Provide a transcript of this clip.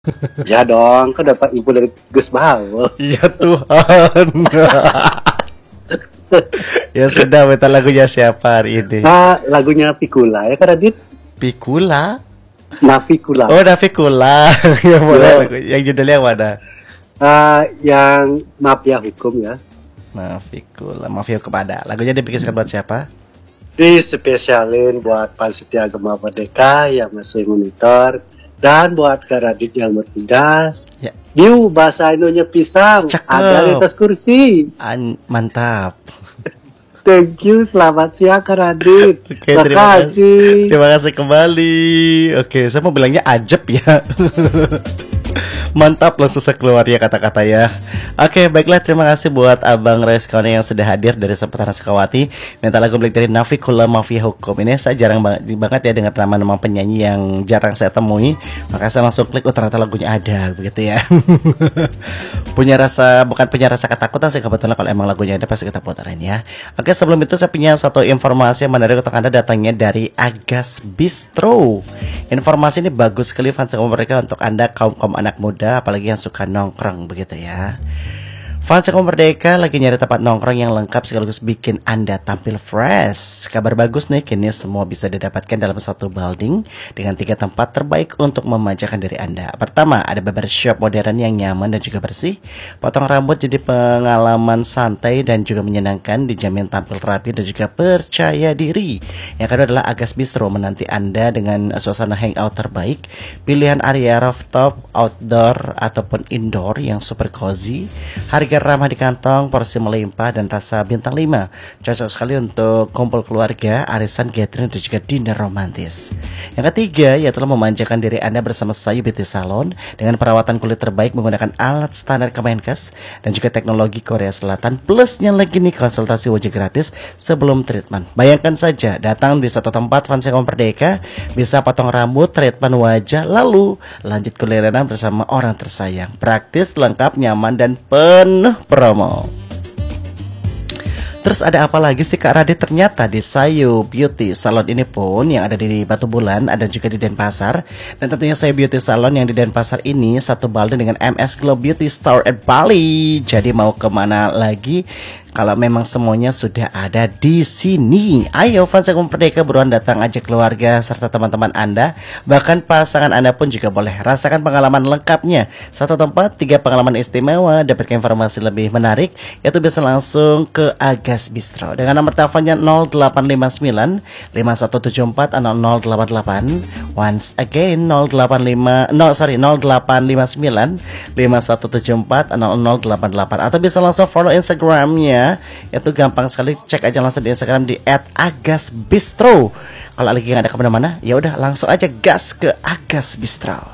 Ya dong, kan dapat ibu dari Gus Bawo. Ya Tuhan. Ya sudah, minta lagunya siapa hari ini? Nah, lagunya Pikula ya kan Adit? Pikula? Navikula. Oh, Navikula. Ya boleh Yo, lagu. Yang judulnya yang mana? yang Mafia Hukum ya. Navikula, Mafia kepada. Lagunya dibikinkan buat siapa? Dispesialin buat panitia Gema Merdeka yang masih monitor dan buat Kak Radit yang bertugas. Ya, Diu bahasa Indonesia pisang ada di cakep. atas kursi. Mantap. Thank you, selamat siang Kak Radit. Oke, terima kasih. Makasih. Terima kasih kembali. Oke, saya mau bilangnya ajeb ya. Mantap, langsung saya keluar ya kata-kata ya. Oke, baiklah, terima kasih buat Abang Reskone yang sudah hadir dari Seputaran Sukawati. Minta lagu Black dari Navikula Mafia Hukum. Ini saya jarang banget ya dengar nama-nama penyanyi yang jarang saya temui. Maka saya langsung klik, oh ternyata lagunya ada, begitu ya. Bukan punya rasa ketakutan sih kebetulan, kalau emang lagunya ada pasti kita puterin ya. Oke, sebelum itu saya punya satu informasi yang menarik untuk Anda, datangnya dari Agas Bistro. Informasi ini bagus sekali fans mereka untuk Anda kaum anak muda, apalagi yang suka nongkrong begitu ya. Fans Merdeka lagi nyari tempat nongkrong yang lengkap sekaligus bikin Anda tampil fresh. Kabar bagus nih, kini semua bisa didapatkan dalam satu building dengan 3 tempat terbaik untuk memanjakan diri Anda. Pertama, ada barbershop modern yang nyaman dan juga bersih. Potong rambut jadi pengalaman santai dan juga menyenangkan, dijamin tampil rapi dan juga percaya diri. Yang kedua adalah Agas Bistro, menanti Anda dengan suasana hangout terbaik. Pilihan area rooftop, outdoor ataupun indoor yang super cozy. Harga ramah di kantong, porsi melimpah dan rasa bintang 5. Cocok sekali untuk kumpul keluarga, arisan, gathering dan juga dinner romantis. Yang ketiga, yaitu memanjakan diri Anda bersama Sayu Beauty Salon dengan perawatan kulit terbaik menggunakan alat standar Kemenkes dan juga teknologi Korea Selatan. Plusnya lagi nih, konsultasi wajah gratis sebelum treatment. Bayangkan saja, datang di satu tempat fans yang Merdeka, bisa potong rambut, treatment wajah, lalu lanjut kulineran bersama orang tersayang. Praktis, lengkap, nyaman dan penuh promo. Terus ada apa lagi sih Kak Radit? Ternyata di Sayu Beauty Salon ini pun yang ada di Batu Bulan, ada juga di Denpasar. Dan tentunya Sayu Beauty Salon yang di Denpasar ini satu balde dengan MS Glow Beauty Store at Bali. Jadi mau kemana lagi kalau memang semuanya sudah ada di sini? Ayo fans Merdeka, buruan datang, ajak keluarga serta teman-teman Anda, bahkan pasangan Anda pun juga boleh. Rasakan pengalaman lengkapnya. Satu tempat, 3 pengalaman istimewa. Dapatkan informasi lebih menarik, yaitu bisa langsung ke Agas Bistro dengan nomor teleponnya 0859 5174 0088. Once again 0859 5174 0088, atau bisa langsung follow Instagramnya. Itu gampang sekali, cek aja langsung di Instagram di @agasbistro. Kalau lagi nggak ada kemana-mana, ya udah langsung aja gas ke Agas Bistro.